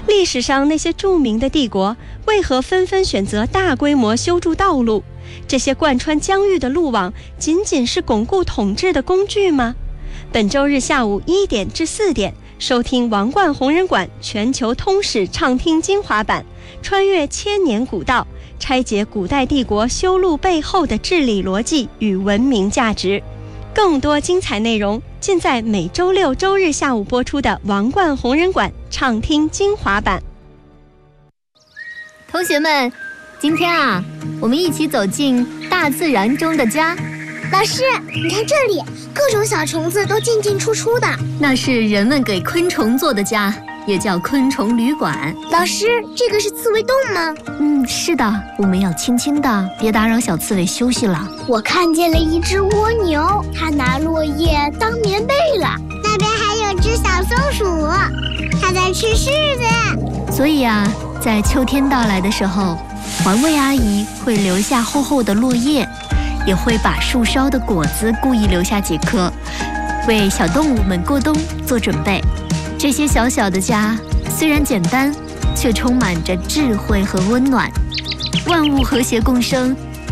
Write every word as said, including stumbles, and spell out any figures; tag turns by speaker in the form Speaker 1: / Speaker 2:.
Speaker 1: 历史上那些著名的帝国为何纷纷选择大规模修筑道路？这些贯穿疆域的路网仅仅是巩固统治的工具吗？本周日下午一点至四点，收听王冠弘仁馆全球通史畅听精华版，穿越千年古道，拆解古代帝国修路背后的治理逻辑与文明价值。更多精彩内容尽在每周六周日下午播出的王冠弘仁馆畅听精华版。
Speaker 2: 同学们，今天啊，我们一起走进大自然中的家。
Speaker 3: 老师，你看这里，各种小虫子都进进出出的，
Speaker 2: 那是人们给昆虫做的家，也叫昆虫旅馆。
Speaker 3: 老师，这个是刺猬洞吗？
Speaker 2: 嗯，是的，我们要轻轻的，别打扰小刺猬休息了。
Speaker 3: 我看见了一只蜗牛，它拿落叶当棉被了。那边还有只小松鼠，它在吃柿子。
Speaker 2: 所以啊，在秋天到来的时候，环卫阿姨会留下厚厚的落叶，也会把树梢的果子故意留下几颗，为小动物们过冬做准备。这些小小的家虽然简单，却充满着智慧和温暖。万物和谐共生，